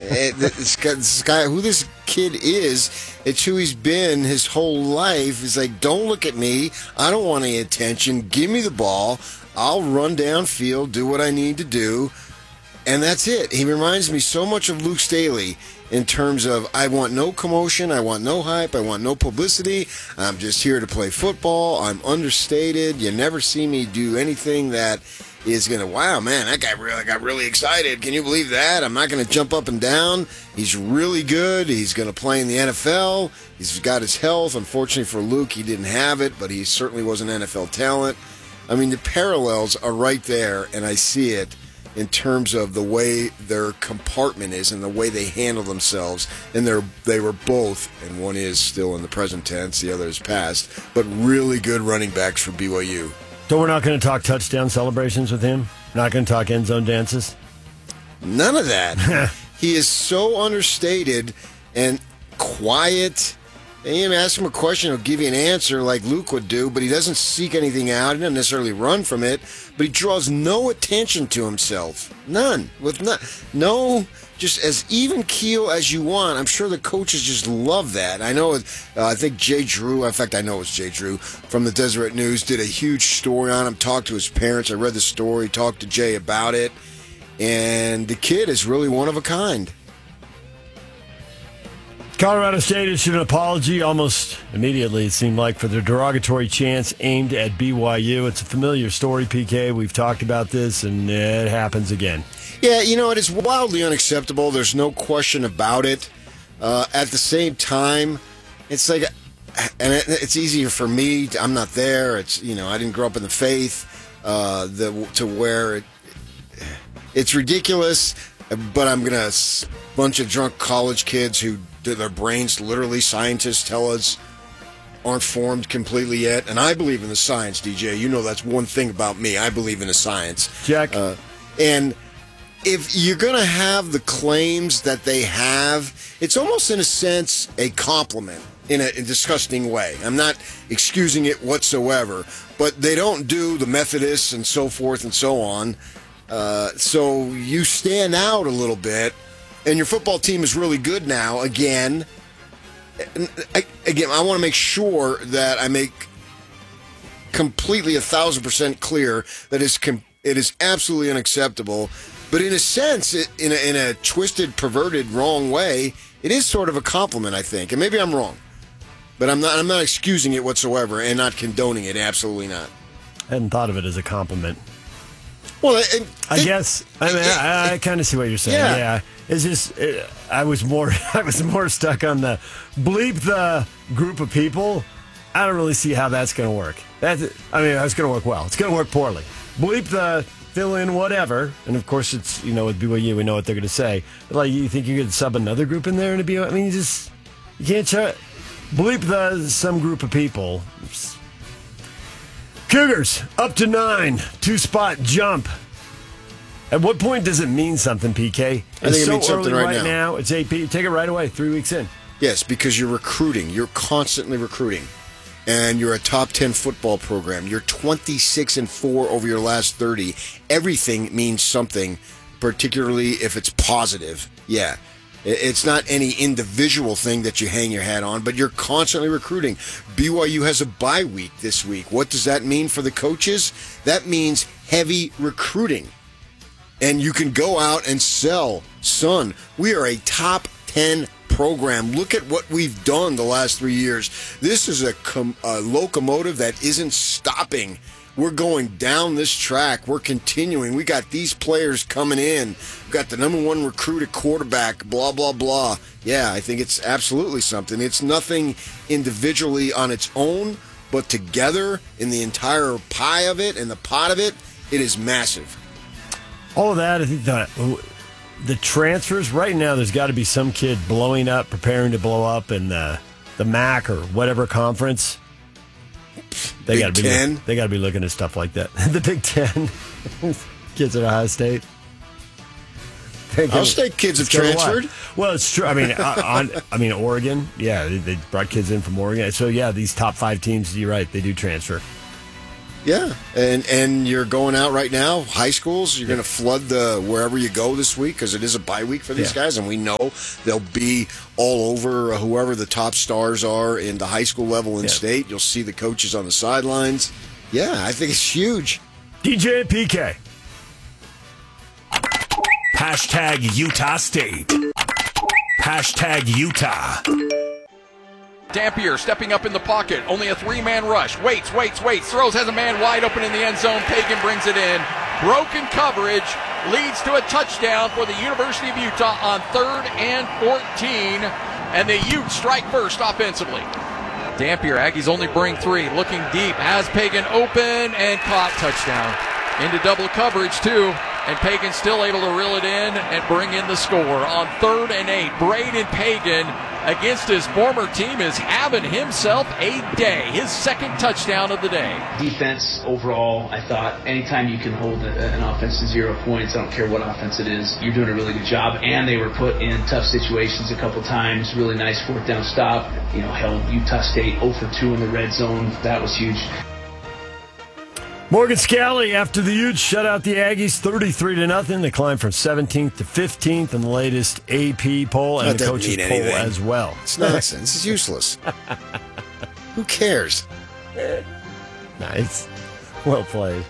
This guy, who this kid is, it's who he's been his whole life. He's like, don't look at me. I don't want any attention. Give me the ball. I'll run downfield, do what I need to do. And that's it. He reminds me so much of Luke Staley in terms of, I want no commotion, I want no hype, I want no publicity. I'm just here to play football. I'm understated. You never see me do anything that is going to, wow, man, that guy really got really excited. Can you believe that? I'm not going to jump up and down. He's really good. He's going to play in the NFL. He's got his health. Unfortunately for Luke, he didn't have it, but he certainly was an NFL talent. I mean, the parallels are right there, and I see it in terms of the way their compartment is and the way they handle themselves. And they were both, and one is still in the present tense, the other is past, but really good running backs for BYU. So we're not going to talk touchdown celebrations with him? Not going to talk end zone dances? None of that. He is so understated and quiet. And you ask him a question, he'll give you an answer like Luke would do, but he doesn't seek anything out. He doesn't necessarily run from it, but he draws no attention to himself. None. No, just as even keel as you want. I'm sure the coaches just love that. I know, I think Jay Drew, in fact, I know it's Jay Drew from the Deseret News, did a huge story on him, talked to his parents. I read the story, talked to Jay about it, and the kid is really one of a kind. Colorado State issued an apology almost immediately, it seemed like, for their derogatory chants aimed at BYU. It's a familiar story, PK. We've talked about this, and it happens again. Yeah, it is wildly unacceptable. There's no question about it. At the same time, it's like, and it's easier for me. I'm not there. It's, I didn't grow up in the faith to where it's ridiculous, but I'm going to bunch of drunk college kids who their brains, literally, scientists tell us, aren't formed completely yet. And I believe in the science, DJ. You know that's one thing about me. I believe in the science. Check. And if you're going to have the claims that they have, it's almost, in a sense, a compliment in a disgusting way. I'm not excusing it whatsoever. But they don't do the Methodists and so forth and so on. So you stand out a little bit. And your football team is really good now, again. I want to make sure that I make completely 1,000% clear that it is absolutely unacceptable. But in a sense, in a twisted, perverted, wrong way, it is sort of a compliment, I think. And maybe I'm wrong. But I'm not excusing it whatsoever and not condoning it. Absolutely not. I hadn't thought of it as a compliment. Well, I guess. I kind of see what you're saying. Yeah. It's just I was more stuck on the bleep the group of people. I don't really see how that's going to work. It's going to work well. It's going to work poorly. Bleep the fill in whatever, and of course it's with BYU we know what they're going to say. But like, you think you could sub another group in there and be? I mean, you can't bleep the some group of people. Cougars up to 9, 2-spot jump. At what point does it mean something, PK? I think it means something right now. It's AP. Take it right away. 3 weeks in. Yes, because you're recruiting. You're constantly recruiting. And you're a top 10 football program. You're 26-4 over your last 30. Everything means something, particularly if it's positive. Yeah. It's not any individual thing that you hang your hat on, but you're constantly recruiting. BYU has a bye week this week. What does that mean for the coaches? That means heavy recruiting. And you can go out and sell. Son, we are a top 10 program. Look at what we've done the last 3 years. This is a locomotive that isn't stopping. We're going down this track. We're continuing. We got these players coming in. We've got the number one recruit at quarterback, blah, blah, blah. Yeah, I think it's absolutely something. It's nothing individually on its own, but together in the entire pie of it and the pot of it, it is massive. All of that, I think the transfers, right now there's got to be some kid blowing up, preparing to blow up in the MAC or whatever conference. They got to be looking at stuff like that. The Big Ten kids at Ohio State. Ohio State kids have transferred. Well, it's true. I mean, Oregon. Yeah, they brought kids in from Oregon. So yeah, these top 5 teams. You're right. They do transfer. Yeah, and you're going out right now, high schools, you're going to flood wherever you go this week because it is a bye week for these guys, and we know they'll be all over whoever the top stars are in the high school level in state. You'll see the coaches on the sidelines. Yeah, I think it's huge. DJ and PK. Hashtag Utah State. Hashtag Utah. Dampier stepping up in the pocket. Only a three-man rush. Waits. Throws, has a man wide open in the end zone. Pagan brings it in. Broken coverage leads to a touchdown for the University of Utah on 3rd and 14. And the Utes strike first offensively. Dampier, Aggies only bring 3. Looking deep. Has Pagan open and caught. Touchdown. Into double coverage, too. And Pagan still able to reel it in and bring in the score. On 3rd and 8, Braden Pagan against his former team is having himself a day. His second touchdown of the day. Defense overall, I thought anytime you can hold an offense to 0 points, I don't care what offense it is, you're doing a really good job. And they were put in tough situations a couple times. Really nice 4th down stop. Held Utah State 0 for 2 in the red zone. That was huge. Morgan Scalley, after the Utes shut out the Aggies 33-0, they climbed from 17th to 15th in the latest AP poll and the coaches poll as well. It's nonsense. It's useless. Who cares? Nice. Well played.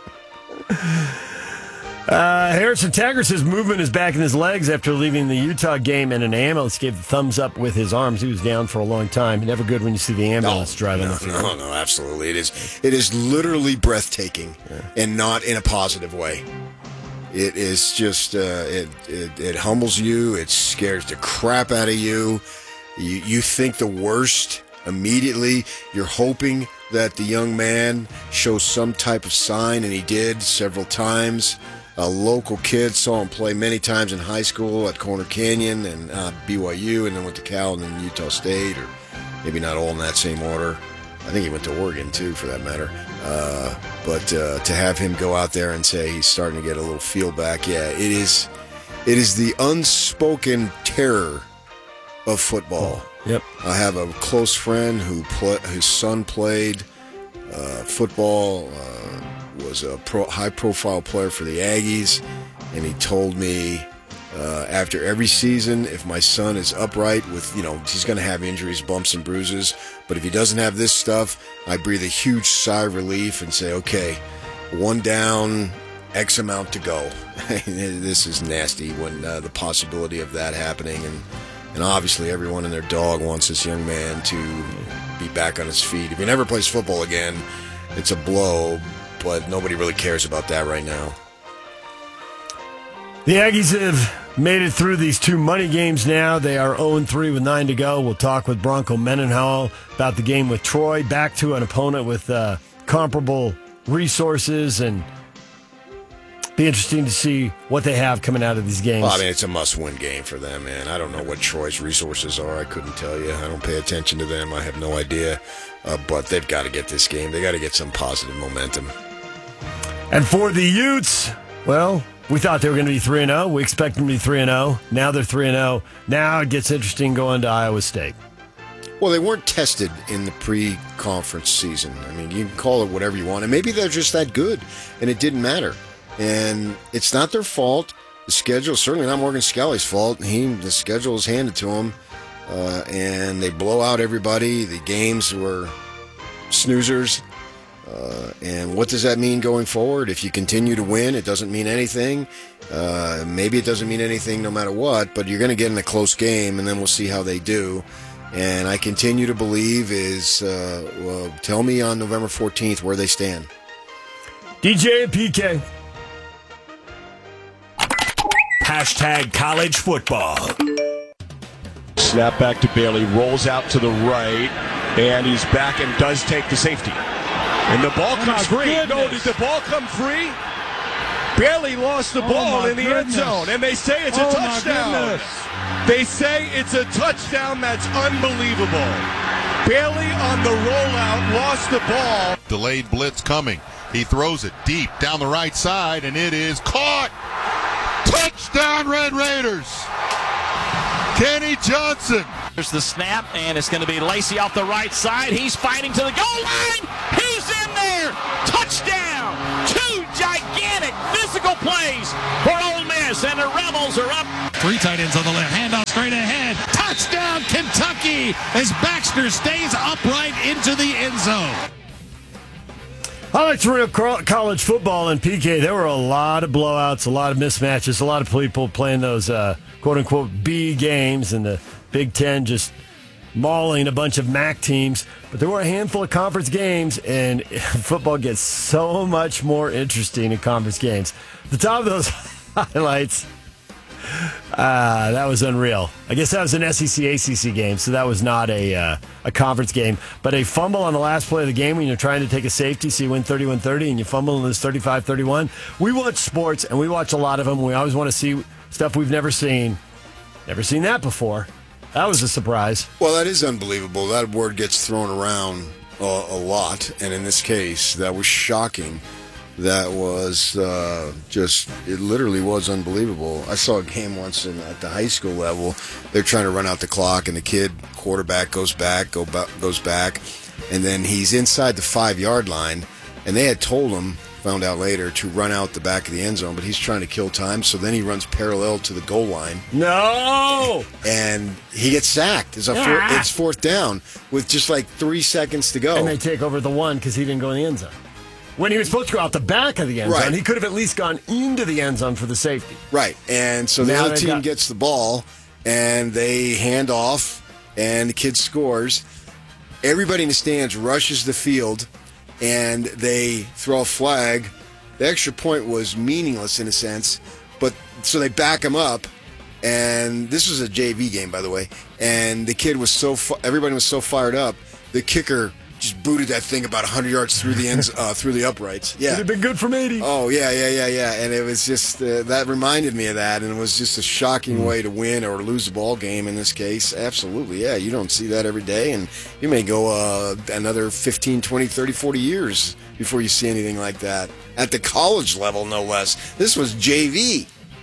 Harrison Taggart says movement is back in his legs after leaving the Utah game, and an ambulance gave the thumbs up with his arms. He was down for a long time. Never good when you see the ambulance driving the field. No, absolutely. It is literally breathtaking, and not in a positive way. It is just, it humbles you. It scares the crap out of you. You think the worst immediately. You're hoping that the young man shows some type of sign, and he did several times. A local kid saw him play many times in high school at Corner Canyon and BYU, and then went to Cal and then Utah State, or maybe not all in that same order. I think he went to Oregon, too, for that matter. But to have him go out there and say he's starting to get a little feel back, it is the unspoken terror of football. Yep. I have a close friend whose son played football, was a high-profile player for the Aggies, and he told me after every season, if my son is upright with, he's going to have injuries, bumps and bruises, but if he doesn't have this stuff, I breathe a huge sigh of relief and say, okay, 1 down, X amount to go. This is nasty when the possibility of that happening, and obviously everyone and their dog wants this young man to be back on his feet. If he never plays football again, it's a blow, but nobody really cares about that right now. The Aggies have made it through these 2 money games now. They are 0-3 with 9 to go. We'll talk with Bronco Mendenhall about the game with Troy, back to an opponent with comparable resources, and be interesting to see what they have coming out of these games. Well, it's a must-win game for them, man. I don't know what Troy's resources are. I couldn't tell you. I don't pay attention to them. I have no idea. But they've got to get this game. They got to get some positive momentum. And for the Utes, well, we thought they were going to be 3-0. We expect them to be 3-0. Now they're 3-0. Now it gets interesting going to Iowa State. Well, they weren't tested in the pre-conference season. You can call it whatever you want. And maybe they're just that good, and it didn't matter. And it's not their fault. The schedule is certainly not Morgan Scalley's fault. The schedule is handed to him, and they blow out everybody. The games were snoozers. And what does that mean going forward? If you continue to win, it doesn't mean anything. Maybe it doesn't mean anything no matter what, but you're going to get in a close game, and then we'll see how they do. And I continue to believe tell me on November 14th where they stand. DJ and PK. Hashtag college football. Snap back to Bailey, rolls out to the right, and he's back and does take the safety. And the ball comes free. Goodness. No, did the ball come free? Bailey lost the ball in the end zone, and they say it's a touchdown. They say it's a touchdown. That's unbelievable. Bailey on the rollout lost the ball. Delayed blitz coming. He throws it deep down the right side, and it is caught. Touchdown, Red Raiders. Kenny Johnson. There's the snap, and it's going to be Lacey off the right side. He's fighting to the goal line. He's in there. Touchdown. 2 gigantic physical plays for Ole Miss, and the Rebels are up. 3 tight ends on the left. Handoff straight ahead. Touchdown, Kentucky, as Baxter stays upright into the end zone. Highlights real college football and PK. There were a lot of blowouts, a lot of mismatches, a lot of people playing those quote-unquote B games, and the Big Ten just mauling a bunch of MAC teams. But there were a handful of conference games, and football gets so much more interesting in conference games. The top of those highlights, that was unreal. I guess that was an SEC-ACC game, so that was not a conference game. But a fumble on the last play of the game when you're trying to take a safety, so you win 31-30, and you fumble and lose 35-31. We watch sports, and we watch a lot of them. We always want to see stuff we've never seen. Never seen that before. That was a surprise. Well, that is unbelievable. That word gets thrown around a lot, and in this case, that was shocking. That was it literally was unbelievable. I saw a game once at the high school level. They're trying to run out the clock, and the quarterback goes back, and then he's inside the 5-yard line, and they had told him, found out later, to run out the back of the end zone, but he's trying to kill time, so then he runs parallel to the goal line. No! And he gets sacked. It's 4th down with just like 3 seconds to go. And they take over the one because he didn't go in the end zone. When he was supposed to go out the back of the end zone, he could have at least gone into the end zone for the safety. Right, and so the other team gets the ball, and they hand off, and the kid scores. Everybody in the stands rushes the field, and they throw a flag. The extra point was meaningless in a sense, but so they back him up, and this was a JV game, by the way, and the kid was everybody was so fired up, the kicker just booted that thing about 100 yards through the ends, through the uprights. Yeah, it'd have been good from 80. Oh yeah. And it was just that reminded me of that, and it was just a shocking way to win or lose a ball game in this case. Absolutely, yeah. You don't see that every day, and you may go another 15, 20, 30, 40 years before you see anything like that at the college level, no less. This was JV.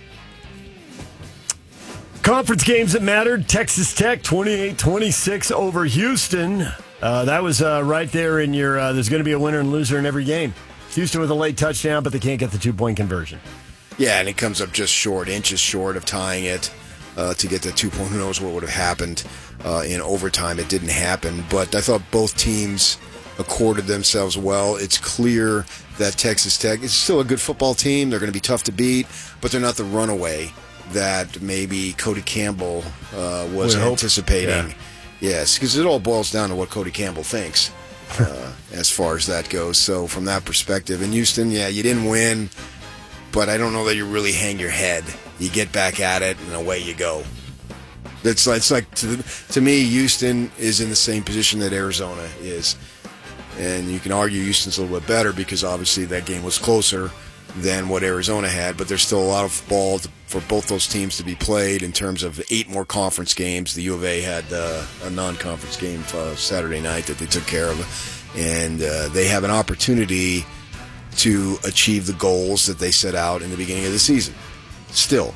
Conference games that mattered. Texas Tech 28-26 over Houston. That was right there in your there's going to be a winner and loser in every game. Houston with a late touchdown, but they can't get the 2-point conversion. Yeah, and it comes up just short, inches short of tying it to get the 2-point. Who knows what would have happened in overtime. It didn't happen, but I thought both teams accorded themselves well. It's clear that Texas Tech is still a good football team. They're going to be tough to beat, but they're not the runaway that maybe Cody Campbell was anticipating. Yeah. Yes, because it all boils down to what Cody Campbell thinks as far as that goes. So from that perspective, in Houston, yeah, you didn't win, but I don't know that you really hang your head. You get back at it, and away you go. It's like to me, Houston is in the same position that Arizona is. And you can argue Houston's a little bit better because obviously that game was closer than what Arizona had, but there's still a lot of ball for both those teams to be played in terms of 8 more conference games. The U of A had a non-conference game Saturday night that they took care of, and they have an opportunity to achieve the goals that they set out in the beginning of the season. Still.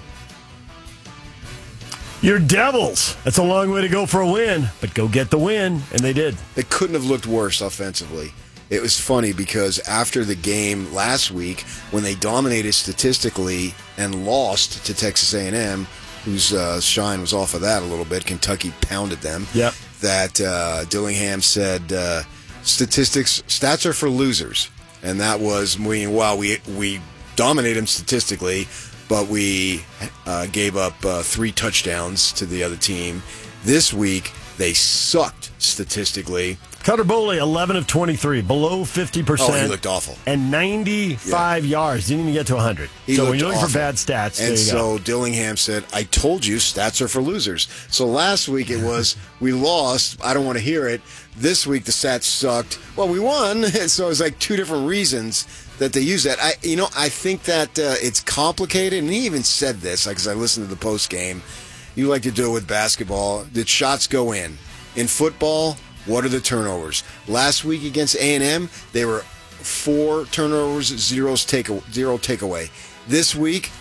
Your Devils. That's a long way to go for a win, but go get the win, and they did. They couldn't have looked worse offensively. It was funny because after the game last week, when they dominated statistically and lost to Texas A&M, whose shine was off of that a little bit, Kentucky pounded them. Yep. That Dillingham said, stats are for losers. And that was, we dominated them statistically, but we gave up 3 touchdowns to the other team. This week, they sucked statistically. Cutter Boley, 11 of 23, below 50%. Oh, he looked awful. And 95 yards. Didn't even get to 100. So when you're looking for bad stats, there you go. And so Dillingham said, I told you stats are for losers. So last week it was, we lost, I don't want to hear it. This week the stats sucked. Well, we won. And so it was like 2 different reasons that they use that. I think that it's complicated. And he even said this, because I listened to the post game. You like to do it with basketball. Did shots go in? In football, what are the turnovers? Last week against A&M, they were 4 turnovers, 0 takeaway. This week,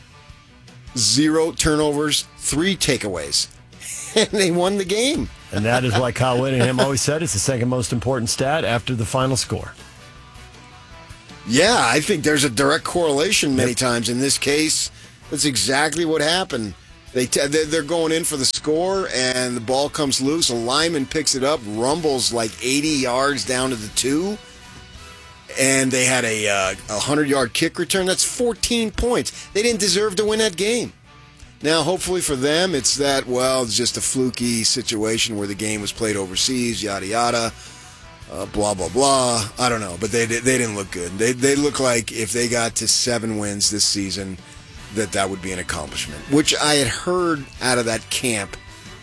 0 turnovers, 3 takeaways. And they won the game. And that is why Kyle Whittingham always said it's the second most important stat after the final score. Yeah, I think there's a direct correlation many times. In this case, that's exactly what happened. They're going in for the score, and the ball comes loose. A lineman picks it up, rumbles like 80 yards down to the 2, and they had a 100-yard kick return. That's 14 points. They didn't deserve to win that game. Now, hopefully for them, it's it's just a fluky situation where the game was played overseas, yada, yada. Blah, blah, blah. I don't know, but they didn't look good. They look like if they got to 7 wins this season, that would be an accomplishment, which I had heard out of that camp.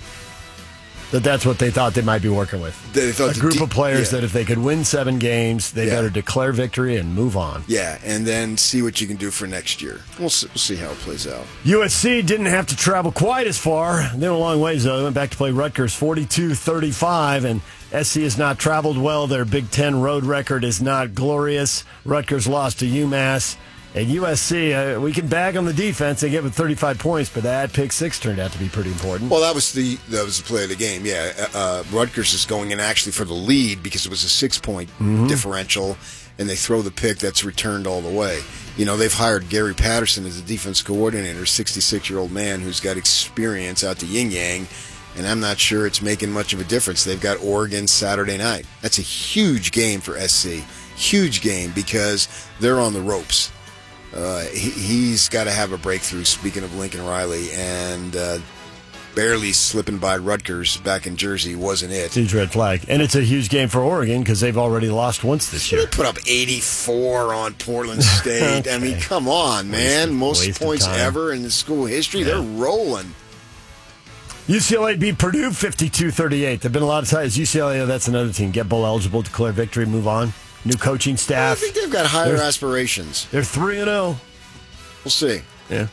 That's what they thought they might be working with. They thought a group of players that if they could win 7 games, they better declare victory and move on. Yeah, and then see what you can do for next year. We'll see how it plays out. USC didn't have to travel quite as far. They went a long ways, though. They went back to play Rutgers 42-35, and SC has not traveled well. Their Big Ten road record is not glorious. Rutgers lost to UMass. At USC, we can bag on the defense. They get with 35 points, but that pick 6 turned out to be pretty important. Well, that was the play of the game. Yeah, Rutgers is going in actually for the lead because it was a 6-point differential, and they throw the pick that's returned all the way. You know, they've hired Gary Patterson as the defense coordinator, 66-year-old man who's got experience out to Yin-Yang, and I'm not sure it's making much of a difference. They've got Oregon Saturday night. That's a huge game for SC. Huge game because they're on the ropes. He's got to have a breakthrough, speaking of Lincoln Riley, and barely slipping by Rutgers back in Jersey wasn't it. Huge red flag. And it's a huge game for Oregon because they've already lost once this year. They put up 84 on Portland State. Okay. I mean, come on, man. Most points ever in the school history. Yeah. They're rolling. UCLA beat Purdue 52-38. There have been a lot of times. UCLA, that's another team. Get bowl eligible, declare victory, move on. New coaching staff. I think they've got higher aspirations. They're 3-0. We'll see. Yeah.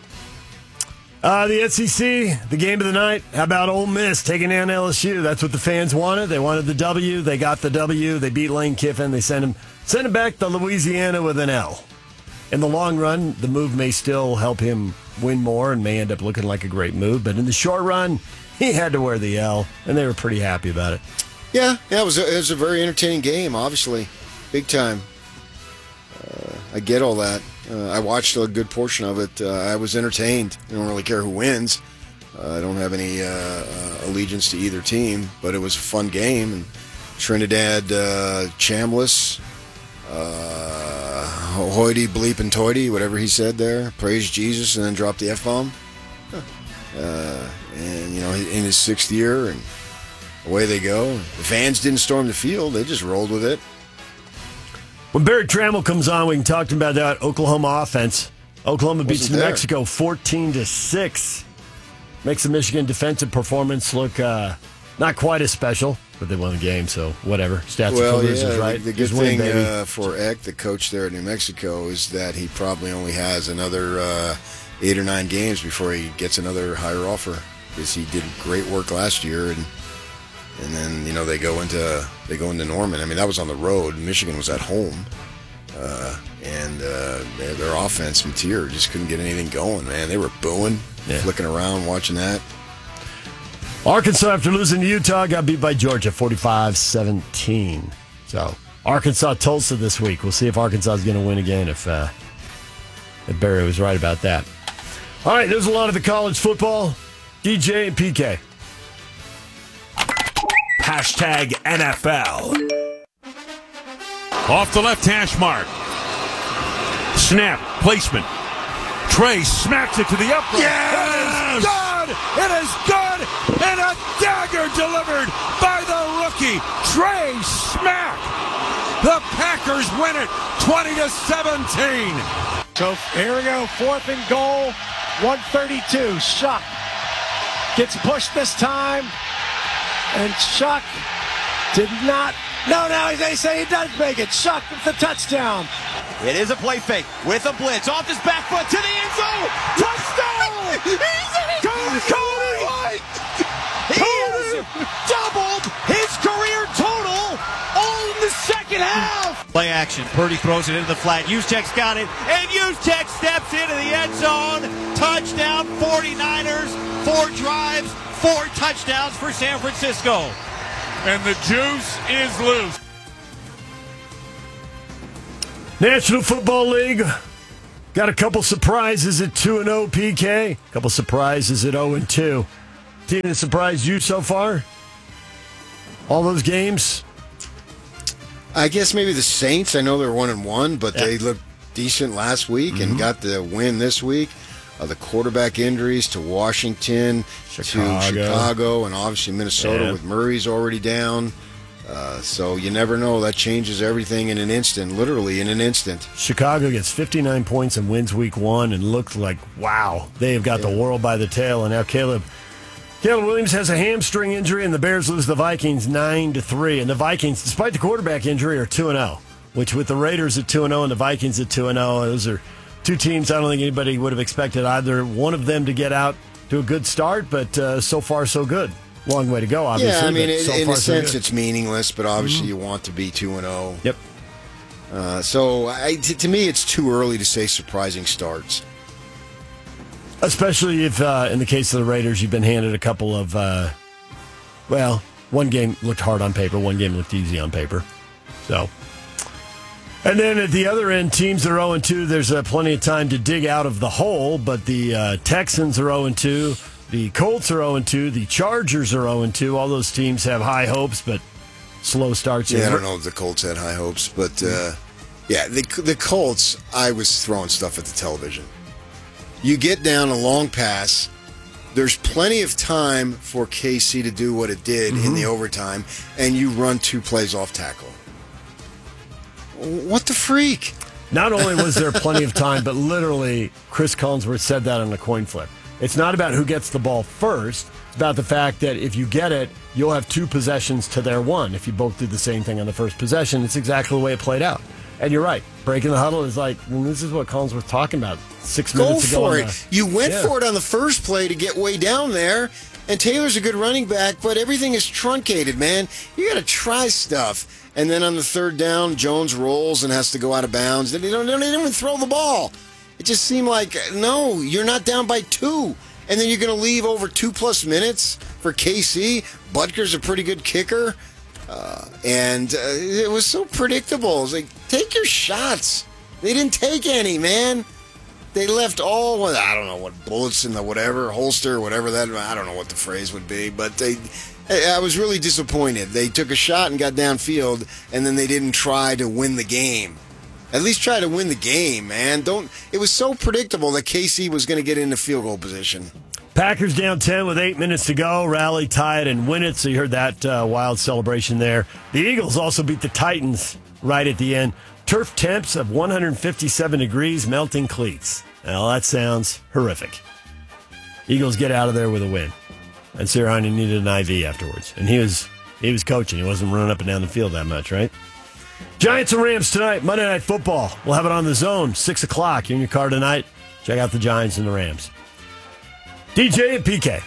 The SEC, the game of the night. How about Ole Miss taking down LSU? That's what the fans wanted. They wanted the W. They got the W. They beat Lane Kiffin. They sent him back to Louisiana with an L. In the long run, the move may still help him win more and may end up looking like a great move. But in the short run, he had to wear the L, and they were pretty happy about it. Yeah, it was a very entertaining game, obviously. Big time. I get all that. I watched a good portion of it. I was entertained. I don't really care who wins. I don't have any allegiance to either team, but it was a fun game. And Trinidad Chambliss, hoity bleep and toity, whatever he said there, praised Jesus and then dropped the F-bomb. And, you know, in his 6th year, and away they go. The fans didn't storm the field. They just rolled with it. When Barry Trammell comes on, we can talk to him about that Oklahoma offense. Oklahoma beats New Mexico 14-6. Makes the Michigan defensive performance look not quite as special, but they won the game, so whatever. Stats for losers, right? The good thing for Eck, the coach there at New Mexico, is that he probably only has another 8 or 9 games before he gets another higher offer, because he did great work last year, and then, you know, they go into Norman. I mean, that was on the road. Michigan was at home, and their offense, Mateer, just couldn't get anything going. Man, they were booing, flicking around, watching that. Arkansas, after losing to Utah, got beat by Georgia 45-17. So Arkansas Tulsa this week. We'll see if Arkansas is going to win again. If Barry was right about that. All right, there's a lot of the college football. DJ and PK. Hashtag NFL. Off the left hash mark. Snap. Placement. Trey smacks it to the upright. Yes! It is good! And a dagger delivered by the rookie, Trey Smack. The Packers win it 20-17. So here we go, 4th and goal, 132. Shuck gets pushed this time, and Shuck did not. No, now they say he does make it. Shuck with the touchdown. It is a play fake with a blitz off his back foot to the end zone. Touchdown! Cody White! He has doubled his career total all in the second half. Play action. Purdy throws it into the flat. Juszczyk's got it, and Juszczyk steps into the end zone. Touchdown 49ers. 4 drives, 4 touchdowns for San Francisco. And the juice is loose. National Football League got a couple surprises at 2-0 PK. A couple surprises at 0-2. Team that surprised you so far? All those games? I guess maybe the Saints. I know they're 1-1, but they looked decent last week and got the win this week. The quarterback injuries to Washington, to Chicago, and obviously Minnesota with Murray's already down. So you never know. That changes everything in an instant, literally in an instant. Chicago gets 59 points and wins week 1 and looked like, wow, they have got the world by the tail. And now Caleb Williams has a hamstring injury, and the Bears lose the Vikings 9-3. And the Vikings, despite the quarterback injury, are 2-0, which with the Raiders at 2-0 and the Vikings at 2-0, those are two teams I don't think anybody would have expected either one of them to get out to a good start, but so far so good. Long way to go, obviously. Yeah, I mean, so in far, a sense, so it's meaningless, but obviously you want to be 2-0. Yep. To me, it's too early to say surprising starts. Especially if, in the case of the Raiders, you've been handed a couple of, one game looked hard on paper, one game looked easy on paper. So, and then at the other end, teams that are 0-2, there's plenty of time to dig out of the hole, but the Texans are 0-2, the Colts are 0-2, the Chargers are 0-2. All those teams have high hopes, but slow starts. Yeah, I don't know if the Colts had high hopes, but the Colts, I was throwing stuff at the television. You get down a long pass. There's plenty of time for KC to do what it did in the overtime, and you run 2 plays off tackle. What the freak? Not only was there plenty of time, but literally Chris Collinsworth said that on a coin flip. It's not about who gets the ball first. It's about the fact that if you get it, you'll have 2 possessions to their 1. If you both do the same thing on the first possession, it's exactly the way it played out. And you're right. Breaking the huddle is like, this is what Collinsworth talking about 6 minutes ago. Go for it. You went for it on the first play to get way down there, and Taylor's a good running back, but everything is truncated, man. You got to try stuff. And then on the third down, Jones rolls and has to go out of bounds. They don't even throw the ball. It just seemed like, no, you're not down by 2. And then you're going to leave over 2+ minutes for KC. Butker's a pretty good kicker. And it was so predictable. It was like, take your shots. They didn't take any, man. They left all, I don't know what, bullets in the whatever, holster, whatever that, I don't know what the phrase would be, but I was really disappointed. They took a shot and got downfield, and then they didn't try to win the game. At least try to win the game, man. It was so predictable that KC was going to get into field goal position. Packers down 10 with 8 minutes to go. Rally, tie it, and win it. So you heard that wild celebration there. The Eagles also beat the Titans right at the end. Turf temps of 157 degrees, melting cleats. Well, that sounds horrific. Eagles get out of there with a win. And Sirianni needed an IV afterwards. And he was coaching. He wasn't running up and down the field that much, right? Giants and Rams tonight, Monday Night Football. We'll have it on the Zone, 6 o'clock. You're in your car tonight. Check out the Giants and the Rams. DJ and PK.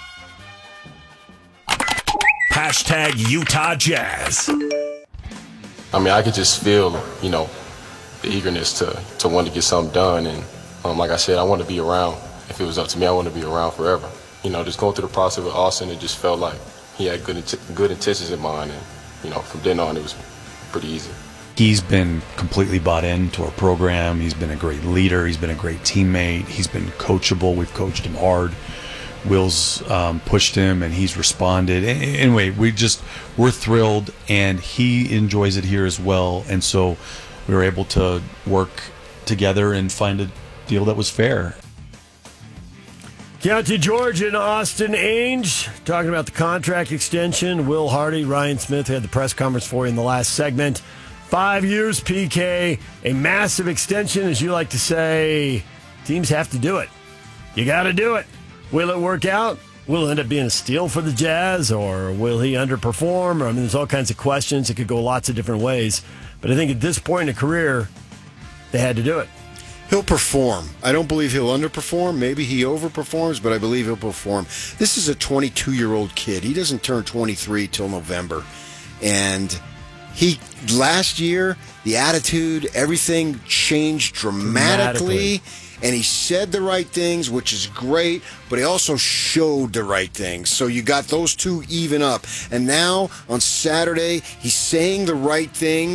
Hashtag Utah Jazz. I mean, I could just feel, the eagerness to want to get something done. And like I said, I want to be around. If it was up to me, I want to be around forever. Just going through the process with Austin, it just felt like he had good intentions in mind. And, from then on, it was pretty easy. He's been completely bought into our program. He's been a great leader. He's been a great teammate. He's been coachable. We've coached him hard. Will's pushed him, and he's responded. Anyway, we're thrilled, and he enjoys it here as well. And so we were able to work together and find a deal that was fair. Keontae George and Austin Ainge talking about the contract extension. Will Hardy, Ryan Smith had the press conference for you in the last segment. 5 years, PK, a massive extension, as you like to say. Teams have to do it. You got to do it. Will it work out? Will it end up being a steal for the Jazz, or will he underperform? There's all kinds of questions. It could go lots of different ways. But I think at this point in the career, they had to do it. He'll perform. I don't believe he'll underperform. Maybe he overperforms, but I believe he'll perform. This is a 22-year-old kid. He doesn't turn 23 till November. And last year, the attitude, everything changed dramatically. And he said the right things, which is great, but he also showed the right things. So you got those two even up. And now, on Saturday, he's saying the right things,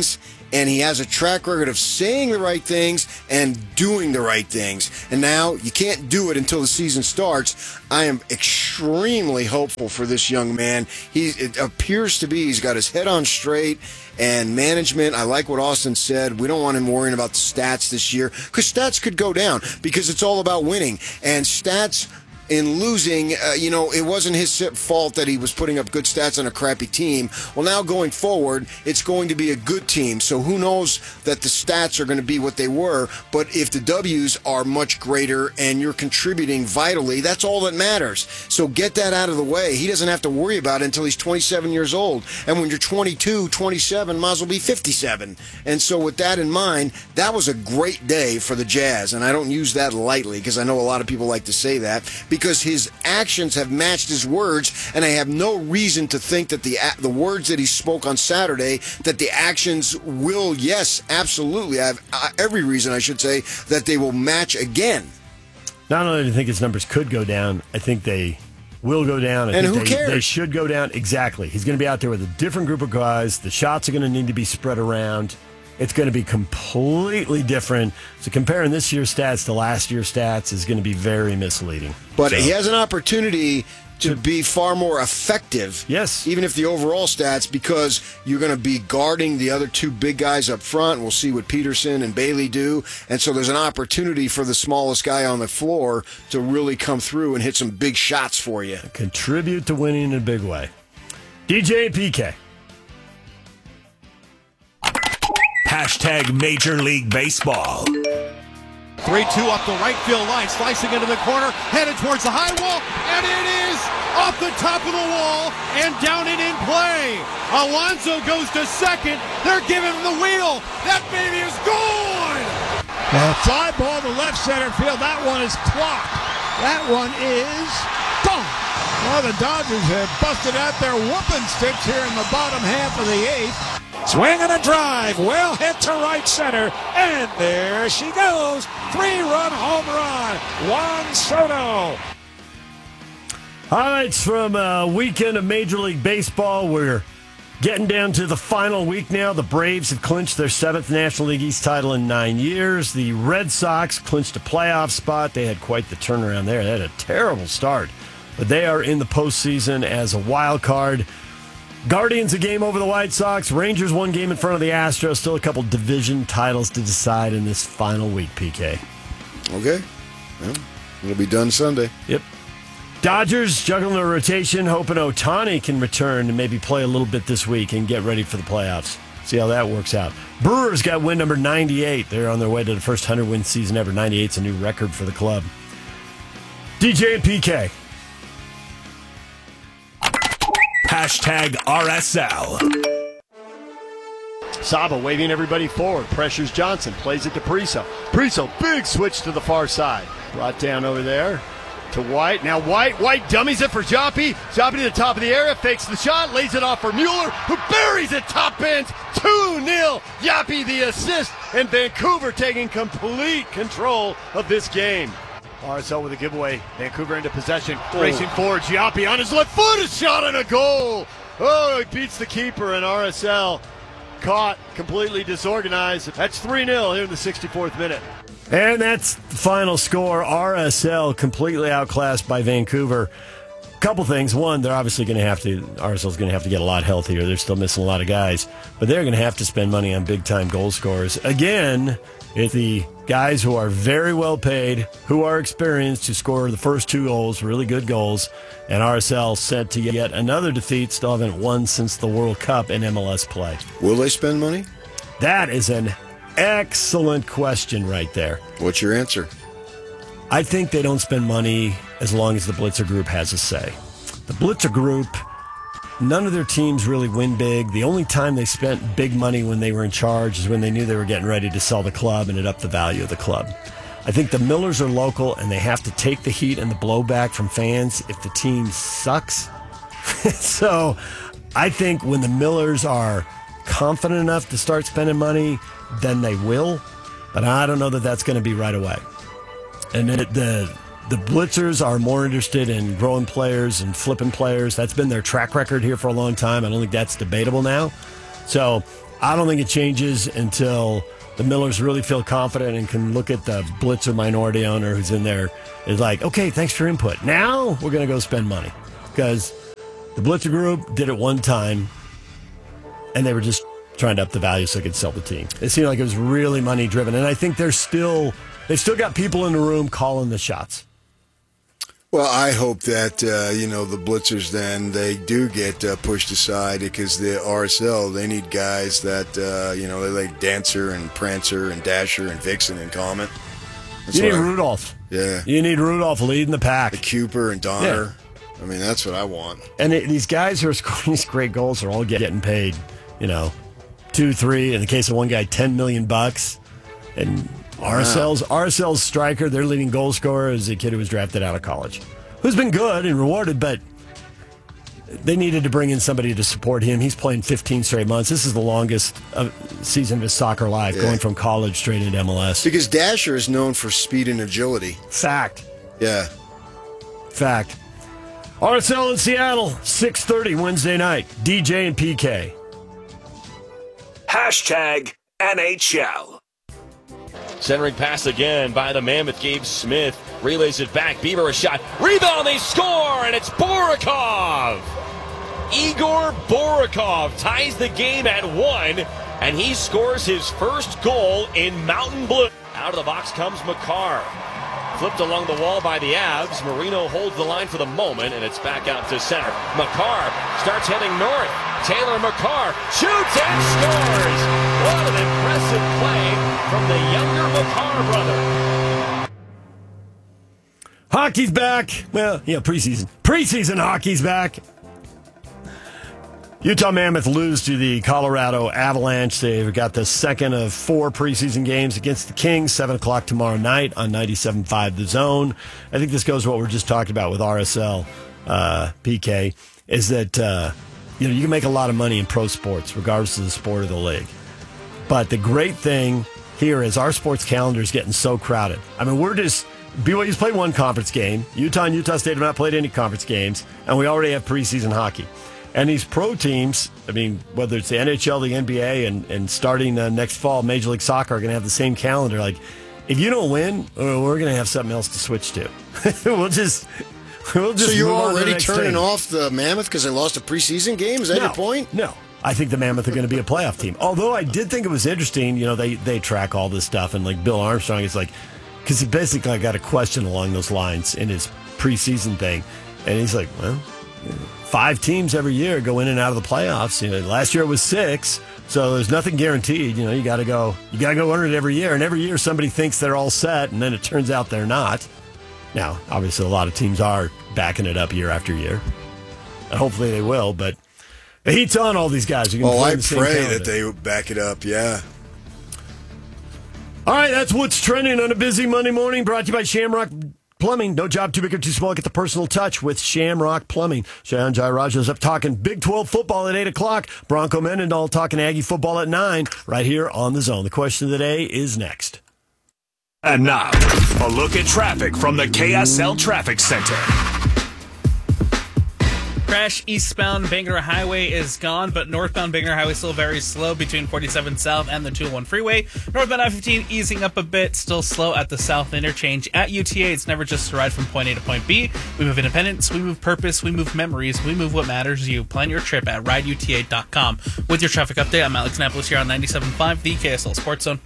and he has a track record of saying the right things and doing the right things. And now you can't do it until the season starts. I am extremely hopeful for this young man. It appears to be he's got his head on straight. And management, I like what Austin said. We don't want him worrying about the stats this year, because stats could go down, because it's all about winning. And stats in losing, it wasn't his fault that he was putting up good stats on a crappy team. Well, now going forward, it's going to be a good team. So who knows that the stats are going to be what they were. But if the W's are much greater and you're contributing vitally, that's all that matters. So get that out of the way. He doesn't have to worry about it until he's 27 years old. And when you're 22, 27, might as well be 57. And so with that in mind, that was a great day for the Jazz. And I don't use that lightly, because I know a lot of people like to say that, because his actions have matched his words, and I have no reason to think that the words that he spoke on Saturday, that the actions will, yes, absolutely, I have every reason, I should say, that they will match again. Not only do I think his numbers could go down, I think they will go down. And who cares? They should go down. Exactly. He's going to be out there with a different group of guys. The shots are going to need to be spread around. It's going to be completely different. So comparing this year's stats to last year's stats is going to be very misleading. But he has an opportunity to be far more effective. Yes. Even if the overall stats, because you're going to be guarding the other two big guys up front. We'll see what Peterson and Bailey do. And so there's an opportunity for the smallest guy on the floor to really come through and hit some big shots for you. Contribute to winning in a big way. DJ and PK. Hashtag Major League Baseball. 3-2 up the right field line, slicing into the corner, headed towards the high wall, and it is off the top of the wall and down and in play. Alonso goes to second. They're giving him the wheel. That baby is gone. Fly ball to left center field. That one is clocked. That one is gone. Well, the Dodgers have busted out their whooping sticks here in the bottom half of the eighth. Swing and a drive, well hit to right center, and there she goes. 3-run home run, Juan Soto. Highlights from a weekend of Major League Baseball. We're getting down to the final week now. The Braves have clinched their 7th National League East title in 9 years. The Red Sox clinched a playoff spot. They had quite the turnaround there. They had a terrible start, but they are in the postseason as a wild card. Guardians a game over the White Sox. Rangers 1 game in front of the Astros. Still a couple division titles to decide in this final week, PK. Okay. Well, it'll be done Sunday. Yep. Dodgers juggling their rotation, hoping Ohtani can return and maybe play a little bit this week and get ready for the playoffs. See how that works out. Brewers got win number 98. They're on their way to the first 100-win season ever. 98's a new record for the club. DJ and PK. Hashtag RSL. Saba waving everybody forward. Pressures Johnson. Plays it to Priso. Priso, big switch to the far side. Brought down over there to White. Now White dummies it for Joppy. Joppy to the top of the area. Fakes the shot. Lays it off for Mueller, who buries it top bench. 2-0. Joppy the assist. And Vancouver taking complete control of this game. RSL with a giveaway. Vancouver into possession. Racing forward. Giappi on his left foot. A shot and a goal. Oh, he beats the keeper, and RSL caught completely disorganized. That's 3-0 here in the 64th minute. And that's the final score. RSL completely outclassed by Vancouver. Couple things. One, they're obviously going to have to, RSL's going to have to get a lot healthier. They're still missing a lot of guys. But they're going to have to spend money on big-time goal scorers. Again, it's the guys who are very well paid, who are experienced, who score the first 2 goals, really good goals. And RSL set to yet another defeat. Still haven't won since the World Cup in MLS play. Will they spend money? That is an excellent question right there. What's your answer? I think they don't spend money as long as the Blitzer Group has a say. The Blitzer Group, none of their teams really win big. The only time they spent big money when they were in charge is when they knew they were getting ready to sell the club and it upped the value of the club. I think the Millers are local and they have to take the heat and the blowback from fans if the team sucks. So I think when the Millers are confident enough to start spending money, then they will. But I don't know that that's going to be right away. And the Blitzers are more interested in growing players and flipping players. That's been their track record here for a long time. I don't think that's debatable now. So I don't think it changes until the Millers really feel confident and can look at the blitzer minority owner who's in there is like, okay, thanks for your input. Now we're going to go spend money. Because the blitzer group did it one time, and they were just trying to up the value so they could sell the team. It seemed like it was really money-driven. And I think they've still got people in the room calling the shots. Well, I hope that, the blitzers then, they do get pushed aside because the RSL, they need guys that, they like Dancer and Prancer and Dasher and Vixen and Comet. You need Rudolph. Yeah. You need Rudolph leading the pack. The Cooper and Donner. Yeah. I mean, that's what I want. And these guys who are scoring these great goals are all getting paid, 2, 3, in the case of one guy, $10 million. And RSL's striker, their leading goal scorer, is a kid who was drafted out of college, who's been good and rewarded, but they needed to bring in somebody to support him. He's playing 15 straight months. This is the longest season of his soccer life, going from college straight into MLS. Because Dasher is known for speed and agility. Fact. Yeah. Fact. RSL in Seattle, 6:30 Wednesday night. DJ and PK. Hashtag NHL. Centering pass again by the Mammoth, Gabe Smith. Relays it back. Bieber a shot. Rebound, they score, and it's Borikov. Igor Borikov ties the game at 1, and he scores his first goal in Mountain Blue. Out of the box comes Makar. Flipped along the wall by the Avs. Marino holds the line for the moment, and it's back out to center. Makar starts heading north. Taylor Makar shoots and scores. What an impressive play from the younger Makar brother. Hockey's back. Well, preseason. Preseason hockey's back. Utah Mammoth lose to the Colorado Avalanche. They've got the second of 4 preseason games against the Kings, 7 o'clock tomorrow night on 97.5 The Zone. I think this goes to what we're just talking about with RSL, PK, is that you can make a lot of money in pro sports, regardless of the sport or the league. But the great thing here is our sports calendar is getting so crowded. I mean, BYU's played one conference game. Utah and Utah State have not played any conference games, and we already have preseason hockey. And these pro teams, whether it's the NHL, the NBA, and starting next fall, Major League Soccer are going to have the same calendar. Like, if you don't win, we're going to have something else to switch to. We'll just so you're already turning off the Mammoth because they lost a preseason game? Is that your point? No. I think the Mammoth are going to be a playoff team. Although I did think it was interesting, they track all this stuff, and like Bill Armstrong is like, because he basically got a question along those lines in his preseason thing, and he's like, well, 5 teams every year go in and out of the playoffs. Last year it was 6, so there's nothing guaranteed. You got to go earn it every year, and every year somebody thinks they're all set, and then it turns out they're not. Now, obviously, a lot of teams are backing it up year after year, and hopefully they will. But the heat's on all these guys. I pray that they back it up. Yeah. All right, that's what's trending on a busy Monday morning. Brought to you by Shamrock Plumbing. No job too big or too small. Get the personal touch with Shamrock Plumbing. Shayan Jai-Raja's up talking Big 12 football at 8 o'clock. Bronco Mendenhall talking Aggie football at 9 right here on The Zone. The question of the day is next. And now, a look at traffic from the KSL Traffic Center. Crash eastbound Bangor Highway is gone, but northbound Bangor Highway still very slow between 47 South and the 201 freeway. Northbound I-15 easing up a bit, still slow at the South interchange. At UTA, it's never just a ride from point A to point B. We move independence, we move purpose, we move memories, we move what matters to you. Plan your trip at rideuta.com. With your traffic update, I'm Alex Annapolis here on 97.5, the KSL Sports Zone.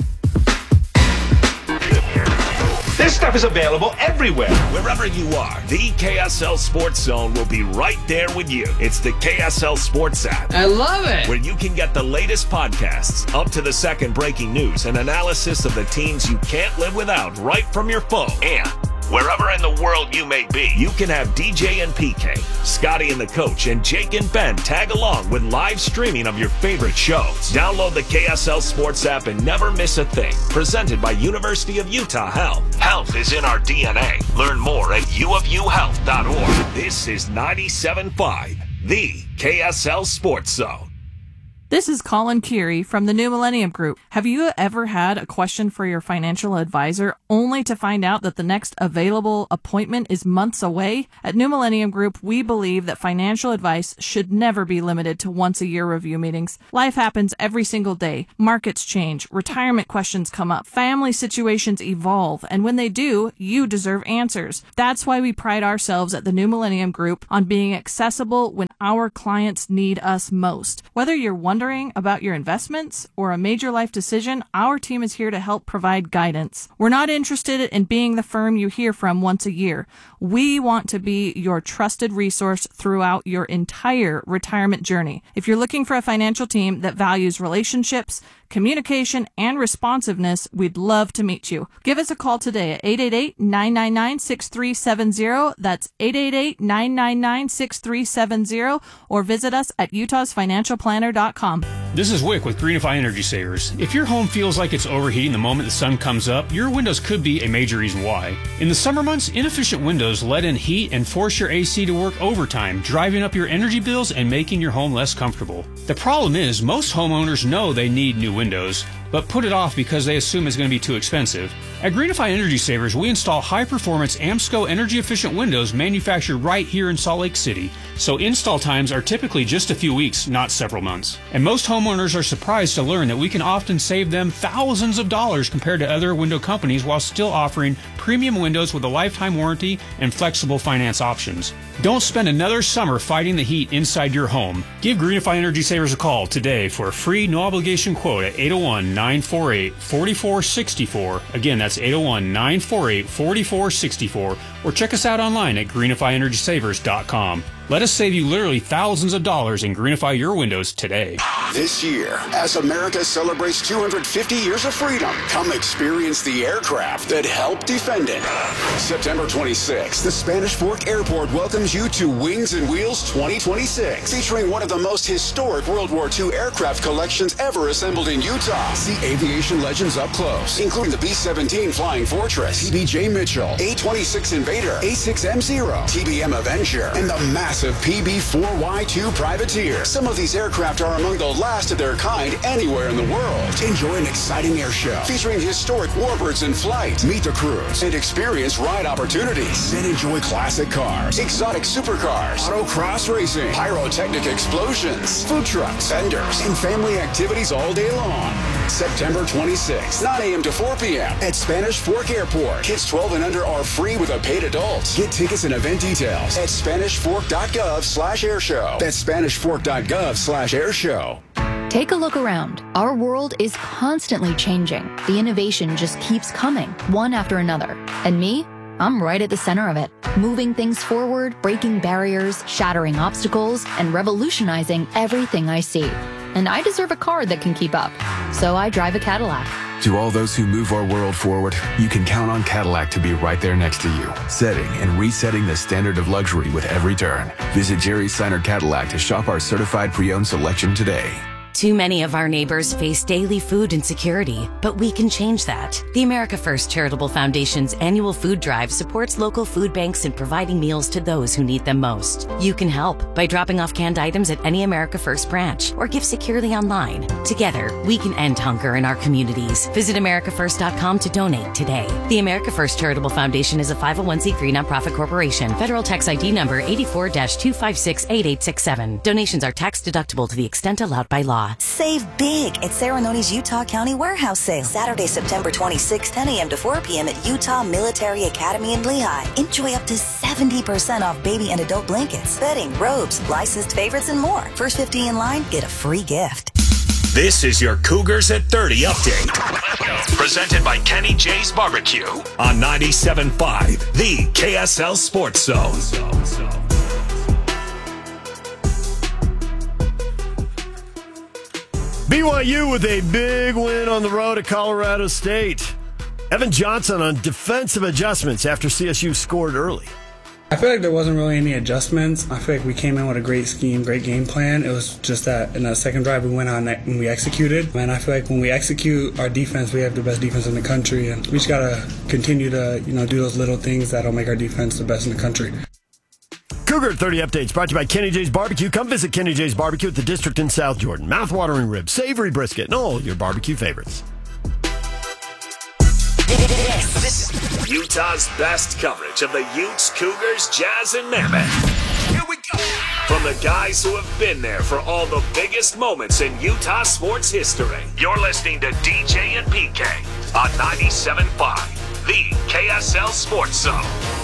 This stuff is available everywhere. Wherever you are, the KSL Sports Zone will be right there with you. It's the KSL Sports app. I love it. Where you can get the latest podcasts, up to the second breaking news, and analysis of the teams you can't live without right from your phone. And wherever in the world you may be, you can have DJ and PK, Scotty and the Coach, and Jake and Ben tag along with live streaming of your favorite shows. Download the KSL Sports app and never miss a thing. Presented by University of Utah Health. Health is in our DNA. Learn more at uofuhealth.org. This is 97.5, the KSL Sports Zone. This is Colin Curie from the New Millennium Group. Have you ever had a question for your financial advisor only to find out that the next available appointment is months away? At New Millennium Group, we believe that financial advice should never be limited to once-a-year review meetings. Life happens every single day. Markets change, retirement questions come up, family situations evolve, and when they do, you deserve answers. That's why we pride ourselves at the New Millennium Group on being accessible when our clients need us most. Whether you're wondering about your investments or a major life decision, our team is here to help provide guidance. We're not interested in being the firm you hear from once a year. We want to be your trusted resource throughout your entire retirement journey. If you're looking for a financial team that values relationships, communication, and responsiveness, we'd love to meet you. Give us a call today at 888-999-6370. That's 888-999-6370, or visit us at utahsfinancialplanner.com. This is Wick with Greenify Energy Savers. If your home feels like it's overheating the moment the sun comes up, your windows could be a major reason why. In the summer months, inefficient windows let in heat and force your AC to work overtime, driving up your energy bills and making your home less comfortable. The problem is, most homeowners know they need new windows, but put it off because they assume it's going to be too expensive. At Greenify Energy Savers, we install high-performance AMSCO energy-efficient windows manufactured right here in Salt Lake City, so install times are typically just a few weeks, not several months. And most homeowners are surprised to learn that we can often save them thousands of dollars compared to other window companies while still offering premium windows with a lifetime warranty and flexible finance options. Don't spend another summer fighting the heat inside your home. Give Greenify Energy Savers a call today for a free no-obligation quote at 801-948-4464. Again, that's 801-948-4464. Or check us out online at greenifyenergysavers.com. Let us save you literally thousands of dollars and greenify your windows today. This year, as America celebrates 250 years of freedom, come experience the aircraft that helped defend it. September 26th, the Spanish Fork Airport welcomes you to Wings and Wheels 2026, featuring one of the most historic World War II aircraft collections ever assembled in Utah. See aviation legends up close, including the B-17 Flying Fortress, TBJ Mitchell, A-26 Invader, A-6M0, TBM Avenger, and the massive PB-4Y2 Privateer. Some of these aircraft are among the last of their kind anywhere in the world. Enjoy an exciting air show featuring historic warbirds in flight. Meet the crews and experience ride opportunities. Then enjoy classic cars, exotic supercars, autocross racing, pyrotechnic explosions, food trucks, vendors, and family activities all day long. September 26th, 9 a.m. to 4 p.m. at Spanish Fork Airport. Kids 12 and under are free with a paid adult. Get tickets and event details at SpanishFork.gov/airshow. That's SpanishFork.gov/airshow. Take a look around. Our world is constantly changing. The innovation just keeps coming, one after another. And me? I'm right at the center of it, moving things forward, breaking barriers, shattering obstacles, and revolutionizing everything I see. And I deserve a car that can keep up. So I drive a Cadillac. To all those who move our world forward, you can count on Cadillac to be right there next to you, setting and resetting the standard of luxury with every turn. Visit Jerry Seiner Cadillac to shop our certified pre-owned selection today. Too many of our neighbors face daily food insecurity, but we can change that. The America First Charitable Foundation's annual food drive supports local food banks in providing meals to those who need them most. You can help by dropping off canned items at any America First branch or give securely online. Together, we can end hunger in our communities. Visit americafirst.com to donate today. The America First Charitable Foundation is a 501c3 nonprofit corporation. Federal tax ID number 84-2568867. Donations are tax deductible to the extent allowed by law. Save big at Serenoni's Utah County Warehouse Sale. Saturday, September 26, 10 a.m. to 4 p.m. at Utah Military Academy in Lehigh. Enjoy up to 70% off baby and adult blankets, bedding, robes, licensed favorites, and more. First 50 in line, get a free gift. This is your Cougars at 30 update. Presented by Kenny J's Barbecue on 97.5, the KSL Sports Zone. BYU with a big win on the road at Colorado State. Evan Johnson on defensive adjustments after CSU scored early. I feel like there wasn't really any adjustments. I feel like we came in with a great scheme, great game plan. It was just that in the second drive we went on and we executed. And I feel like when we execute our defense, we have the best defense in the country. And we just got to continue to do those little things that'll make our defense the best in the country. Cougar 30 Updates brought to you by Kenny J's Barbecue. Come visit Kenny J's Barbecue at the District in South Jordan. Mouth-watering ribs, savory brisket, and all your barbecue favorites. This is Utah's best coverage of the Utes, Cougars, Jazz, and Mammoth. Here we go. From the guys who have been there for all the biggest moments in Utah sports history. You're listening to DJ and PK on 97.5, the KSL Sports Zone.